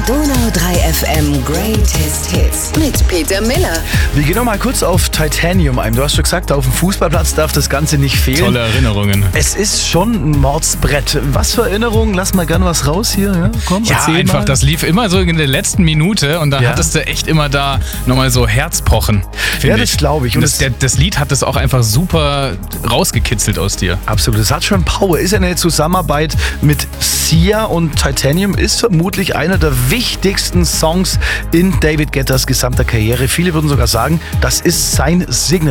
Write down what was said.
Donau 3 FM Greatest Hits mit Peter Miller. Wir gehen noch mal kurz auf Titanium ein. Du hast schon gesagt, auf dem Fußballplatz darf das Ganze nicht fehlen. Tolle Erinnerungen. Es ist schon ein Mordsbrett. Was für Erinnerungen? Lass mal gern was raus hier. Ja, komm, Ja, erzähl einfach, mal. das lief immer so in der letzten Minute und da hattest du echt immer da nochmal so Herzpochen, finde Ja, das ich. glaube ich. Und Und das Lied hat das auch einfach super rausgekitzelt aus dir. Absolut, es hat schon Power. Ist eine Zusammenarbeit mit Sia und Titanium ist vermutlich einer der wichtigsten Songs in David Guettas gesamter Karriere. Viele würden sogar sagen, das ist sein Signature.